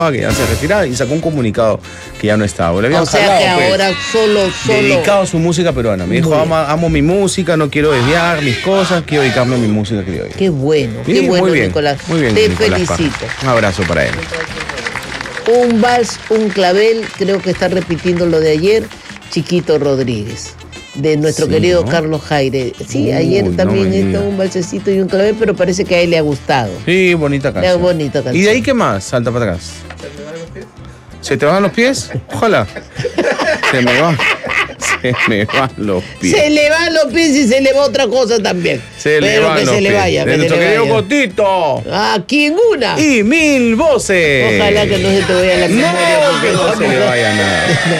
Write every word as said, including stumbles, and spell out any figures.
que ya se retiraba y sacó un comunicado que ya no estaba. Le habían O sea jalado, que pues, ahora solo, solo... dedicado a su música peruana. Me dijo, Muy amo, amo mi música, no quiero desviar mis cosas, quiero dedicarme a mi música criolla. Qué bueno, Sí, qué bueno, muy bien, Nicolás. muy bien, Te Nicolás felicito. Parra. Un abrazo para él. Un vals, un clavel, creo que está repitiendo lo de ayer, Chiquito Rodríguez, de nuestro Sí, querido ¿no? Carlos Jaire. Sí, Uy, ayer no también me está diga. un valsecito y un clavel, pero parece que a él le ha gustado. Sí, bonita canción. Es bonita canción. ¿Y de ahí qué más? Salta para atrás. ¿Se te van los pies? Ojalá. Se me van. Se me van los pies. Se le van los pies y se le va otra cosa también. Se le pero van que los se le pies. vaya, De que se nuestro le querido vaya. Cotito. Aquí en una. Y mil voces. Ojalá que no se te vaya la memoria. No, porque que no se le vamos a- vaya nada.